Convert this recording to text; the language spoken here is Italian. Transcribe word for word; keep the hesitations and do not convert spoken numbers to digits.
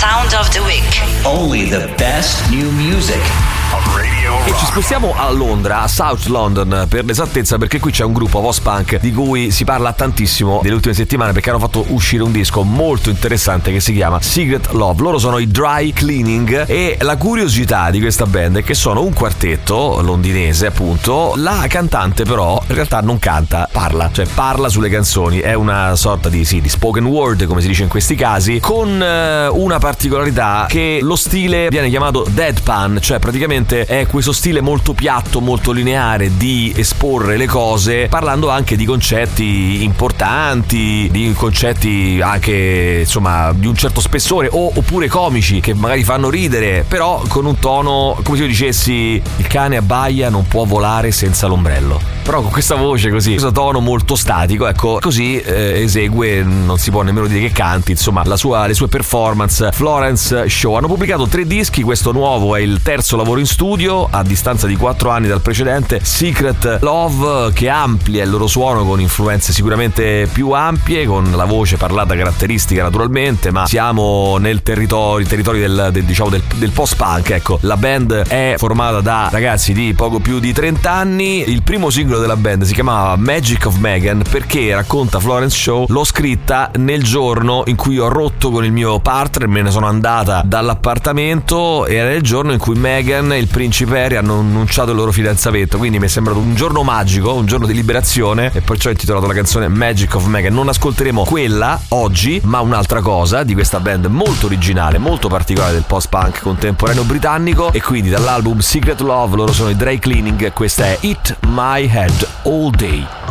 Sound of the Week. Only the best new music. E ci spostiamo a Londra, a South London per l'esattezza, perché qui c'è un gruppo post-punk di cui si parla tantissimo nelle ultime settimane, perché hanno fatto uscire un disco molto interessante che si chiama Secret Love. Loro sono i Dry Cleaning e la curiosità di questa band è che sono un quartetto londinese, appunto. La cantante però in realtà non canta, parla, cioè parla sulle canzoni, è una sorta di, sì, di spoken word, come si dice in questi casi, con eh, una particolarità che lo stile viene chiamato deadpan, cioè praticamente è questo stile molto piatto, molto lineare di esporre le cose, parlando anche di concetti importanti, di concetti anche insomma di un certo spessore, o oppure comici che magari fanno ridere, però con un tono, come se io dicessi il cane abbaia, non può volare senza l'ombrello, però con questa voce così, questo tono molto statico, ecco, così eh, esegue, non si può nemmeno dire che canti, insomma la sua, le sue performance. Florence Shaw. Hanno pubblicato tre dischi, questo nuovo è il terzo lavoro in studio a distanza di quattro anni dal precedente, Secret Love, che amplia il loro suono con influenze sicuramente più ampie, con la voce parlata caratteristica naturalmente, ma siamo nel territorio, territorio del, del, diciamo del, del post-punk, ecco. La band è formata da ragazzi di poco più di trenta anni. Il primo singolo della band si chiamava Magic of Megan perché, racconta Florence Shaw, l'ho scritta nel giorno in cui ho rotto con il mio partner, me ne sono andata dall'appartamento, e era il giorno in cui Meghan e il principe Harry hanno annunciato il loro fidanzamento, quindi mi è sembrato un giorno magico, un giorno di liberazione, e perciò ho intitolato la canzone Magic of Megan. Non ascolteremo quella oggi, ma un'altra cosa di questa band molto originale, molto particolare del post-punk contemporaneo britannico, e quindi dall'album Secret Love loro sono i Dry Cleaning, questa è Eat My Head All Day.